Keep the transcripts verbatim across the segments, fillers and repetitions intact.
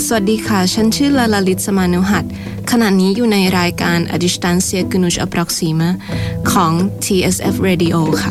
สวัสดีค่ะฉันชื่อลาลาลิตสมานุหัตขณะนี้อยู่ในรายการ A Distancia que nos aproxima ของ ที เอส เอฟ Radio ค่ะ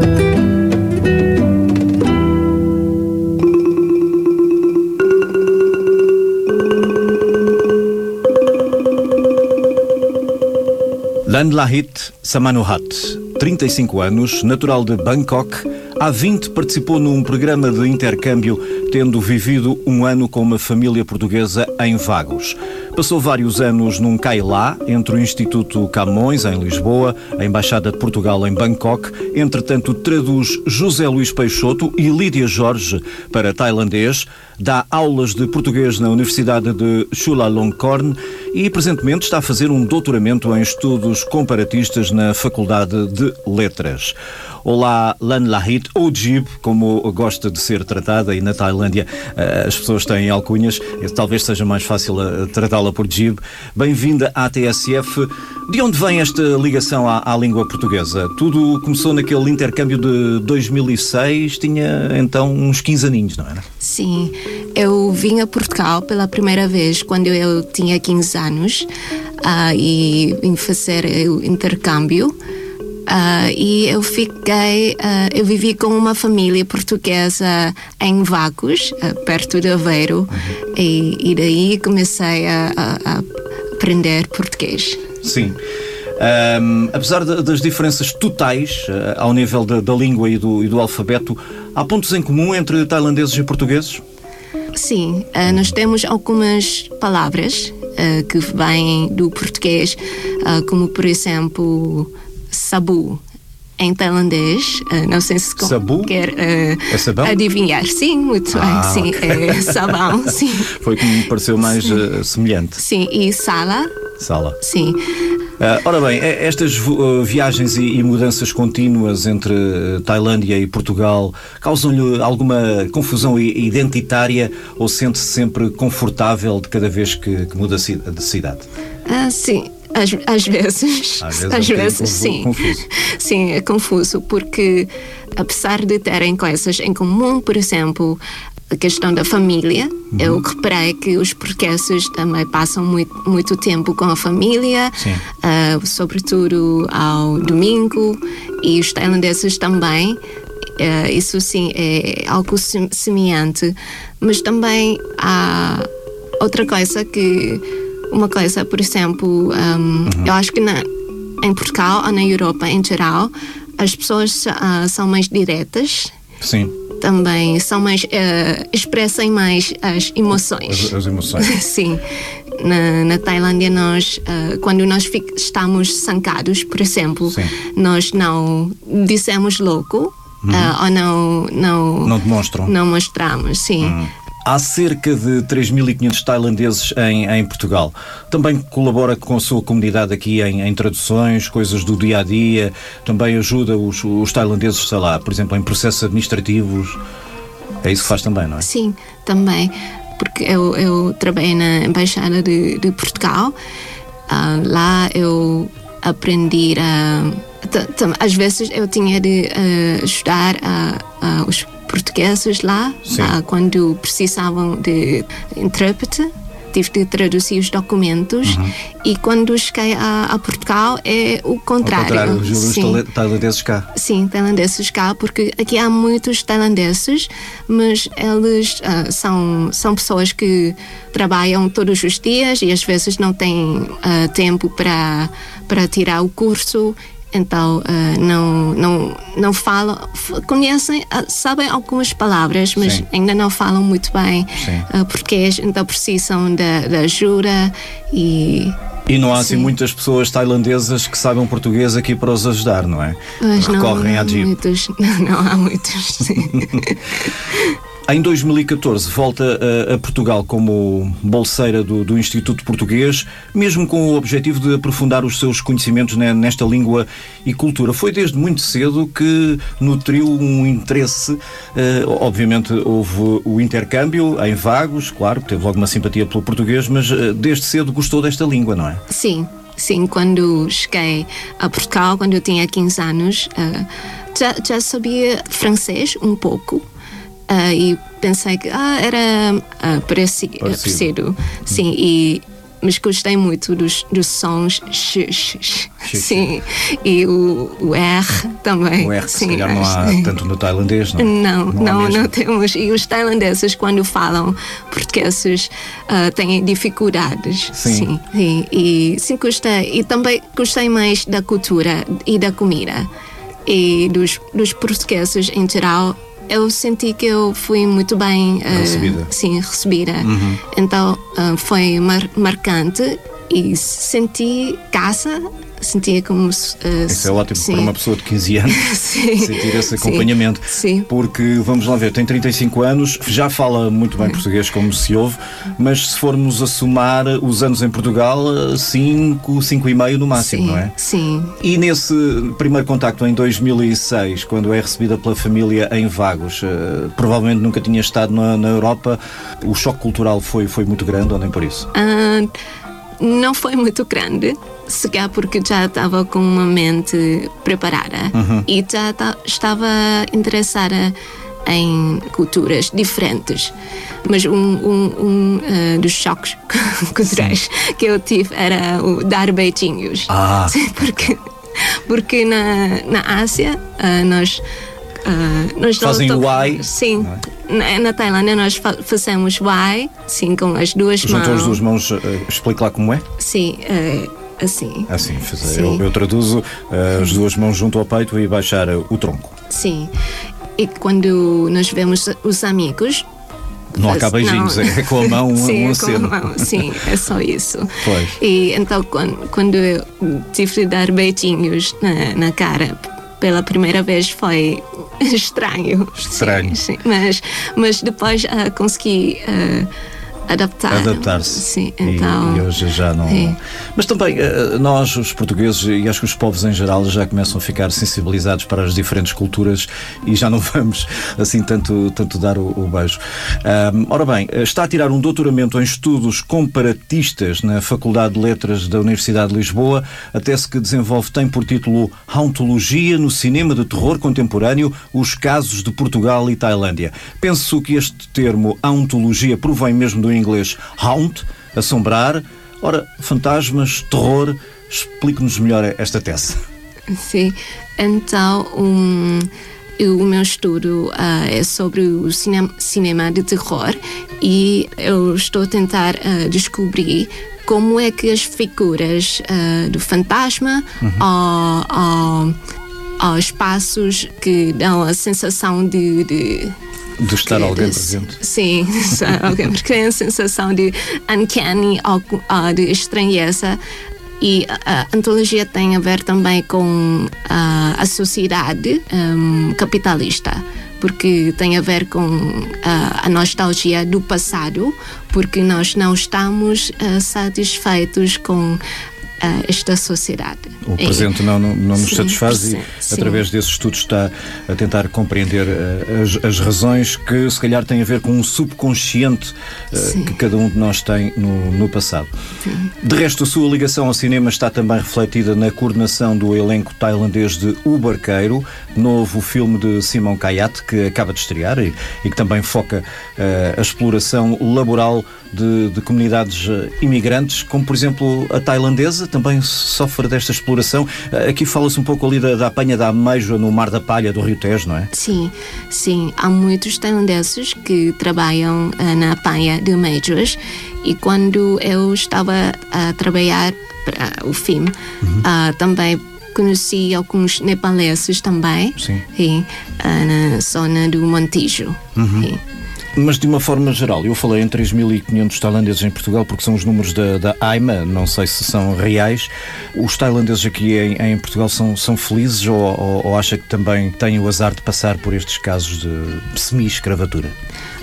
Lan Lahit Samanuhat, trinta e cinco anos, natural de Bangkok, há vinte participou num programa de intercâmbio, tendo vivido um ano com uma família portuguesa em Vagos. Passou vários anos num Kailá, entre o Instituto Camões, em Lisboa, a Embaixada de Portugal em Bangkok. Entretanto, traduz José Luís Peixoto e Lídia Jorge para tailandês, dá aulas de português na Universidade de Chulalongkorn e, presentemente, está a fazer um doutoramento em estudos comparatistas na Faculdade de Letras. Olá, Lan Lahit, ou Jib, como gosta de ser tratada, e na Tailândia as pessoas têm alcunhas, talvez seja mais fácil tratá-la por Jib. Bem-vinda à T S F. De onde vem esta ligação à, à língua portuguesa? Tudo começou naquele intercâmbio de dois mil e seis, tinha então uns quinze aninhos, não era? Sim, eu vim a Portugal pela primeira vez quando eu tinha quinze anos uh, e vim fazer o intercâmbio. Uh, e eu fiquei, uh, eu vivi com uma família portuguesa em Vagos, uh, perto de Aveiro, uhum. e, e daí comecei a, a, a aprender português. Sim. Um, apesar de, das diferenças totais uh, ao nível da, da língua e do, e do alfabeto, há pontos em comum entre tailandeses e portugueses? Sim, uh, nós temos algumas palavras uh, que vêm do português, uh, como por exemplo sabu em tailandês, uh, não sei se sabu? quer uh, é sabão? Adivinhar. Sim, muito ah, bem, sim, okay. é sabão, sim. Foi que me pareceu mais uh, semelhante. Sim, e sala. Sala. Sim. Uh, ora bem, estas uh, viagens e, e mudanças contínuas entre uh, Tailândia e Portugal causam-lhe alguma confusão identitária ou sente-se sempre confortável de cada vez que, que muda de cidade? Ah, sim. Às, às vezes, às vezes, às é vezes confuso, sim. Confuso. Sim, é confuso, porque apesar de terem coisas em comum, por exemplo, a questão da família, uhum. eu reparei que os portugueses também passam muito, muito tempo com a família, uh, sobretudo ao domingo, e os tailandeses também. Uh, isso sim é algo semelhante, mas também há outra coisa que Uma coisa, por exemplo, um, uhum. eu acho que na, em Portugal ou na Europa em geral, as pessoas uh, são mais diretas. Sim. Também são mais, uh, expressam mais as emoções. As, as emoções. Sim. Na, na Tailândia, nós, uh, quando nós fic- estamos zangados, por exemplo, Sim. nós não dizemos louco, uhum. uh, ou não, não... Não demonstram. Não mostramos, sim. Uhum. Há cerca de três mil e quinhentos tailandeses em, em Portugal. Também colabora com a sua comunidade aqui em, em traduções, coisas do dia-a-dia. Também ajuda os, os tailandeses, sei lá, por exemplo, em processos administrativos. É isso que faz também, não é? Sim, também. Porque eu, eu trabalhei na Embaixada de, de Portugal. Uh, lá eu aprendi a... T- t- às vezes eu tinha de uh, ajudar a, a, os portugueses lá, uh, quando precisavam de intérprete, tive de traduzir os documentos, uhum. e quando cheguei a, a Portugal é o contrário. Ao contrário, os tailandeses cá. Sim, tailandeses cá, porque aqui há muitos tailandeses, mas eles uh, são, são pessoas que trabalham todos os dias e às vezes não têm uh, tempo para, para tirar o curso. Então, uh, não, não, não falam, conhecem, uh, sabem algumas palavras, mas Sim. ainda não falam muito bem uh, português, então precisam de, de ajuda e... E não há assim Sim. muitas pessoas tailandesas que sabem português aqui para os ajudar, não é? Mas Recorrem não, à Jib. Muitos, não, não há muitos, sim. Em dois mil e catorze volta a, a Portugal como bolseira do, do Instituto Português, mesmo com o objetivo de aprofundar os seus conhecimentos nesta língua e cultura. Foi desde muito cedo que nutriu um interesse. Uh, obviamente houve o intercâmbio em Vagos, claro, teve logo uma simpatia pelo português, mas uh, desde cedo gostou desta língua, não é? Sim, sim. Quando cheguei a Portugal, quando eu tinha quinze anos, uh, já, já sabia francês um pouco. uh, e pensei que ah, era uh, parecido, parecido, sim, e mas gostei muito dos, dos sons x, x, x, sim, e o, o R também. O R, que sim, se calhar não há tanto no tailandês, não? Não, não, não, não temos. E os tailandeses, quando falam portugueses, uh, têm dificuldades. Sim. Sim, sim. E sim, gostei. E também gostei mais da cultura e da comida. E dos, dos portugueses em geral. Eu senti que eu fui muito bem uh, recebida. Sim, recebida. Uhum. Então uh, foi mar- marcante e senti casa, sentia como se. Uh, Isso é ótimo sim. para uma pessoa de quinze anos sentir esse acompanhamento. Sim. Sim. Porque, vamos lá ver, tem trinta e cinco anos, já fala muito bem português, como se ouve, mas se formos a somar os anos em Portugal, cinco, cinco e meio no máximo, sim, não é? Sim. E nesse primeiro contacto em dois mil e seis, quando é recebida pela família em Vagos, uh, provavelmente nunca tinha estado na, na Europa, o choque cultural foi, foi muito grande, ou nem por isso? Uh, não foi muito grande, se calhar porque já estava com uma mente preparada uhum. e já ta- estava interessada em culturas diferentes. Mas um, um, um uh, dos choques culturais Sim. que eu tive era o dar beijinhos. Ah. Sim, porque, porque na, na Ásia uh, nós Uh, nós fazem o Y. Sim, é? na, na Tailândia nós fa- fazemos o Y, sim, com as duas Juntam mãos. as duas mãos, uh, explique lá como é? Sim, uh, assim. Assim, eu, eu traduzo uh, as duas mãos junto ao peito e baixar uh, o tronco. Sim, e quando nós vemos os amigos. Não há beijinhos, não. É com a mão um, sim, um é com a mão, sim, é só isso. Pois. E então quando, quando eu tive de dar beijinhos na, na cara pela primeira vez foi estranho. Estranho. Sim, sim. Mas, mas depois uh, consegui uh, adaptar. Adaptar-se. Sim, então. E, e hoje já não. Sim. Mas também nós, os portugueses, e acho que os povos em geral, já começam a ficar sensibilizados para as diferentes culturas e já não vamos assim tanto, tanto dar o, o beijo. Um, ora bem, está a tirar um doutoramento em estudos comparatistas na Faculdade de Letras da Universidade de Lisboa. A tese que desenvolve tem por título Hauntologia no cinema de terror contemporâneo, os casos de Portugal e Tailândia. Penso que este termo hauntologia provém mesmo do inglês haunt, assombrar. Ora, fantasmas, terror, explique-nos melhor esta tese. Sim, então um, o meu estudo uh, é sobre o cinema, cinema de terror e eu estou a tentar uh, descobrir como é que as figuras uh, do fantasma uhum. ao, ao, aos espaços que dão a sensação de... de De estar que, alguém presente. Sim, alguém, porque tem a sensação de uncanny ou de estranheza. E a antologia tem a ver também com a, a sociedade um, capitalista, porque tem a ver com a, a nostalgia do passado, porque nós não estamos uh, satisfeitos com Uh, esta sociedade. O presente não, não, não nos sim, satisfaz sim, e sim. através desse estudo está a tentar compreender uh, as, as razões que se calhar têm a ver com um subconsciente uh, que cada um de nós tem no, no passado. Sim. De resto, a sua ligação ao cinema está também refletida na coordenação do elenco tailandês de O Barqueiro, novo filme de Simon Kayat, que acaba de estrear e, e que também foca uh, a exploração laboral de, de comunidades uh, imigrantes, como por exemplo a tailandesa, também sofre desta exploração. Aqui fala-se um pouco ali da, da apanha da ameijoa no Mar da Palha do Rio Tejo, não é? Sim, sim. Há muitos tailandeses que trabalham uh, na apanha de ameijoas e quando eu estava a trabalhar para o filme, uhum. uh, também conheci alguns nepaleses também, sim. E, uh, na zona do Montijo. Uhum. E, mas de uma forma geral, eu falei em três mil e quinhentos tailandeses em Portugal porque são os números da, da A I M A, não sei se são reais. Os tailandeses aqui em, em Portugal são, são felizes ou, ou, ou acha que também têm o azar de passar por estes casos de semi-escravatura?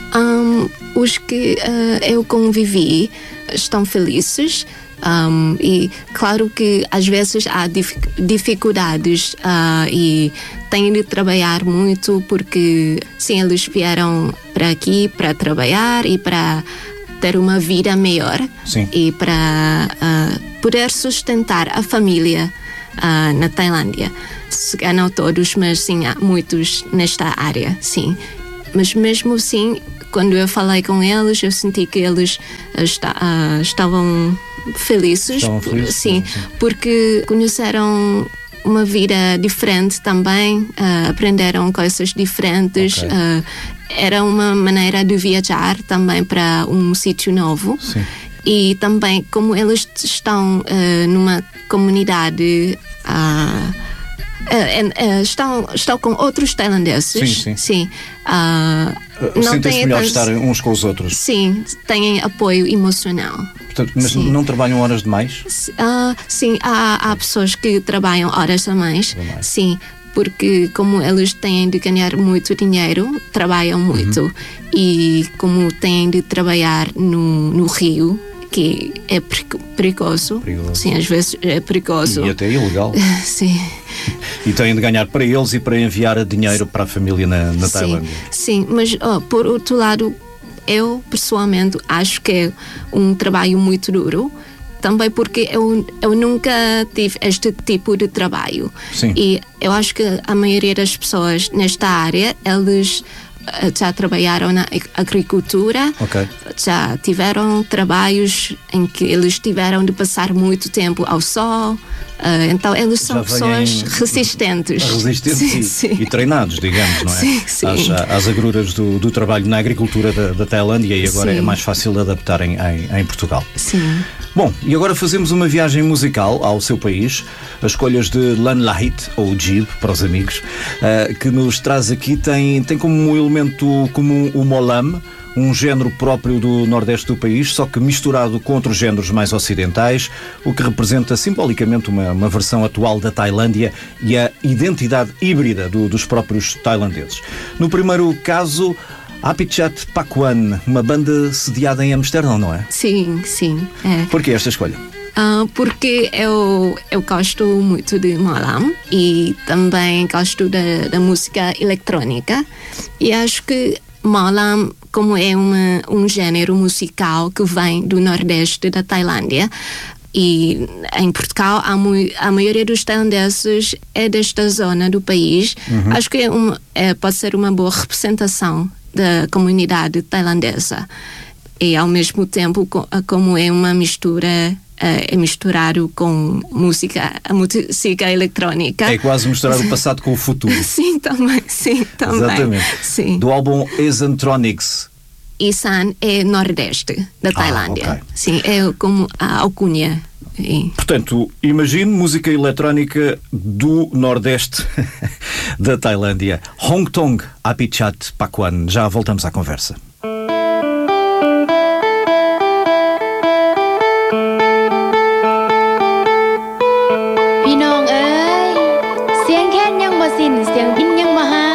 Um, os que uh, eu convivi estão felizes. Um, e claro que às vezes há dif- dificuldades uh, e têm de trabalhar muito porque sim, eles vieram para aqui para trabalhar e para ter uma vida melhor sim. E para uh, poder sustentar a família uh, na Tailândia. Se calhar não todos, mas sim, há muitos nesta área, sim. mas mesmo assim, quando eu falei com eles, eu senti que eles está, uh, estavam felizes. Estavam felizes? Sim, sim, sim. porque conheceram uma vida diferente também, uh, aprenderam coisas diferentes. Okay. Uh, era uma maneira de viajar também para um sítio novo. Sim. E também, como eles estão uh, numa comunidade, uh, uh, uh, estão, estão com outros tailandeses. Sim, sim. sim uh, não Sentem-se melhor tantos, estar uns com os outros. Sim, têm apoio emocional. Portanto, mas sim. não trabalham horas demais? Uh, sim, há, há pessoas que trabalham horas a mais. Demais. Sim, porque como eles têm de ganhar muito dinheiro, trabalham muito. Uhum. E como têm de trabalhar no, no rio, que é perigoso. perigoso. Sim, às vezes é perigoso. E até ilegal. Sim. E têm de ganhar para eles e para enviar dinheiro para a família na, na Tailândia. Sim, mas oh, por outro lado, eu pessoalmente acho que é um trabalho muito duro. Também porque eu, eu nunca tive este tipo de trabalho. Sim. E eu acho que a maioria das pessoas nesta área, eles já trabalharam na agricultura, okay. já tiveram trabalhos em que eles tiveram de passar muito tempo ao sol. Uh, então eles são pessoas resistentes. Resistentes sim, e, sim. e treinados, digamos, não é? Sim, sim. Às, às agruras do, do trabalho na agricultura da, da Tailândia e agora sim. é mais fácil de adaptar em, em, em Portugal. Sim. Bom, e agora fazemos uma viagem musical ao seu país, as escolhas de Lan Lahit, ou Jib, para os amigos, uh, que nos traz aqui, tem, tem como elemento comum o molam, um género próprio do nordeste do país, só que misturado com outros géneros mais ocidentais, o que representa simbolicamente uma, uma versão atual da Tailândia e a identidade híbrida do, dos próprios tailandeses. No primeiro caso, Apichat Pakwan, uma banda sediada em Amsterdão, não é? Sim, sim. É. Porquê esta escolha? Uh, porque eu, eu gosto muito de molam e também gosto da, da música eletrónica e acho que molam, como é uma, um género musical que vem do nordeste da Tailândia, e em Portugal a, a maioria dos tailandeses é desta zona do país. Uhum. Acho que é uma, é, pode ser uma boa representação da comunidade tailandesa e ao mesmo tempo como é uma mistura, é misturado com música, a música eletrónica. É quase misturar o passado com o futuro. Sim, também, sim, também. Exatamente. Sim. Do álbum Isantronics. Isan é nordeste da Tailândia. Ah, okay. Sim, é como a alcunha. E... Portanto, imagine música eletrónica do nordeste da Tailândia. Hong Tong Apichat Pakwan. Já voltamos à conversa. Pinong ơi, เสียงแค้นยังบ่สิ้นเสียง